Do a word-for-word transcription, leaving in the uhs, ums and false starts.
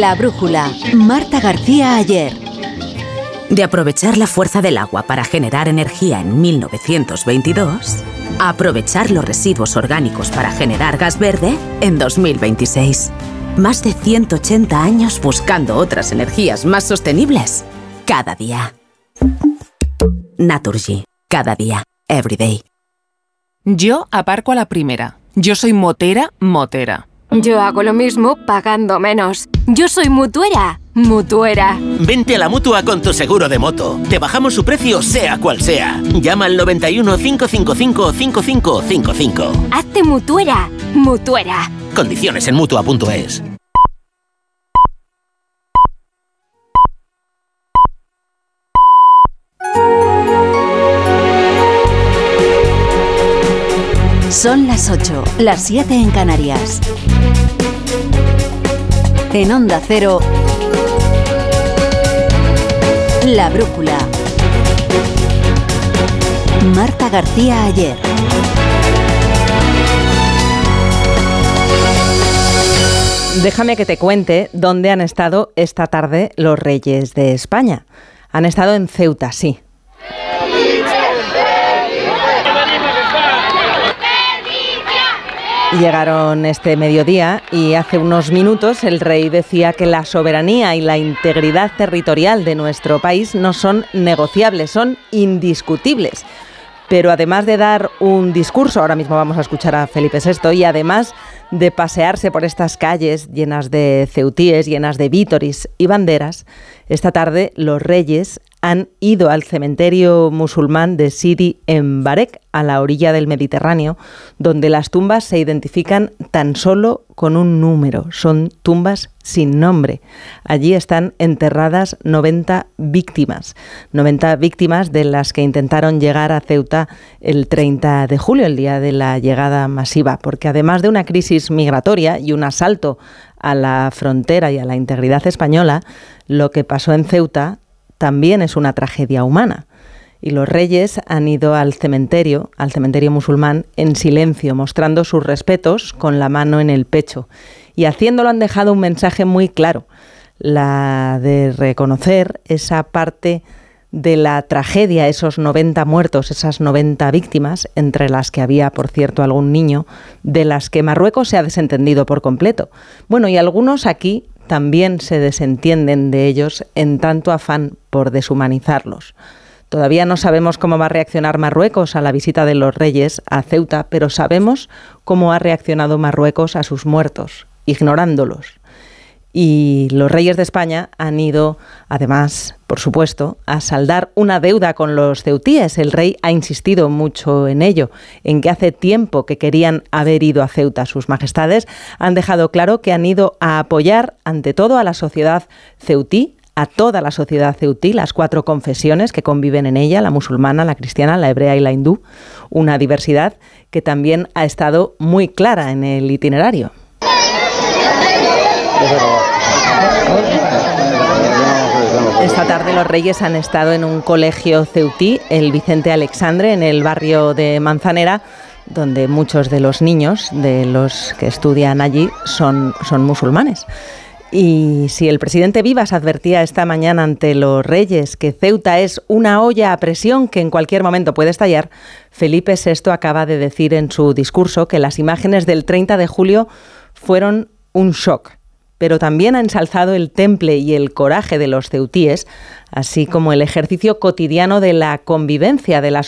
La brújula. Marta García Ayer. De aprovechar la fuerza del agua para generar energía en mil novecientos veintidós, a aprovechar los residuos orgánicos para generar gas verde en dos mil veintiséis. Más de ciento ochenta años buscando otras energías más sostenibles cada día. Naturgy. Cada día. Every day. Yo aparco a la primera. Yo soy motera, motera. Yo hago lo mismo pagando menos. Yo soy mutuera, mutuera. Vente a la Mutua con tu seguro de moto. Te bajamos su precio sea cual sea. Llama al noventa y uno, cinco cinco cinco, cinco cinco cinco cinco. Hazte mutuera, mutuera. Condiciones en mutua punto es. Son las ocho, las siete en Canarias. En Onda Cero, La brújula. Marta García Ayer. Déjame que te cuente dónde han estado esta tarde los Reyes de España. Han estado en Ceuta, sí. Llegaron este mediodía y hace unos minutos el rey decía que la soberanía y la integridad territorial de nuestro país no son negociables, son indiscutibles. Pero además de dar un discurso, ahora mismo vamos a escuchar a Felipe sexto, y además de pasearse por estas calles llenas de ceutíes, llenas de vítoris y banderas, esta tarde los reyes han ido al cementerio musulmán de Sidi Embarek, a la orilla del Mediterráneo, donde las tumbas se identifican tan solo con un número. Son tumbas sin nombre. Allí están enterradas noventa víctimas. noventa víctimas de las que intentaron llegar a Ceuta el treinta de julio, el día de la llegada masiva, porque además de una crisis migratoria y un asalto a la frontera y a la integridad española, lo que pasó en Ceuta también es una tragedia humana. Y los reyes han ido al cementerio, al cementerio musulmán, en silencio, mostrando sus respetos con la mano en el pecho. Y haciéndolo han dejado un mensaje muy claro, la de reconocer esa parte de la tragedia, esos noventa muertos, esas noventa víctimas, entre las que había, por cierto, algún niño, de las que Marruecos se ha desentendido por completo. Bueno, y algunos aquí también se desentienden de ellos en tanto afán por deshumanizarlos. Todavía no sabemos cómo va a reaccionar Marruecos a la visita de los reyes a Ceuta, pero sabemos cómo ha reaccionado Marruecos a sus muertos, ignorándolos. Y los reyes de España han ido, además, por supuesto, a saldar una deuda con los ceutíes. El rey ha insistido mucho en ello, en que hace tiempo que querían haber ido a Ceuta. Sus majestades han dejado claro que han ido a apoyar, ante todo, a la sociedad ceutí, a toda la sociedad ceutí, las cuatro confesiones que conviven en ella, la musulmana, la cristiana, la hebrea y la hindú, una diversidad que también ha estado muy clara en el itinerario. Esta tarde los reyes han estado en un colegio ceutí, el Vicente Alexandre, en el barrio de Manzanera, donde muchos de los niños de los que estudian allí son, son musulmanes. Y si el presidente Vivas advertía esta mañana ante los reyes que Ceuta es una olla a presión que en cualquier momento puede estallar, Felipe sexto acaba de decir en su discurso que las imágenes del treinta de julio fueron un shock, pero también ha ensalzado el temple y el coraje de los ceutíes, así como el ejercicio cotidiano de la convivencia de la